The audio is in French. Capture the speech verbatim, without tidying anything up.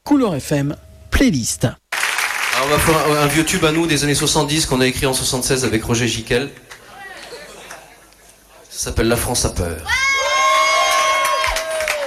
Couleur F M, playlist. Alors on va faire un, un vieux tube à nous des années soixante-dix qu'on a écrit en soixante-seize avec Roger Giquel. Ça s'appelle La France a peur.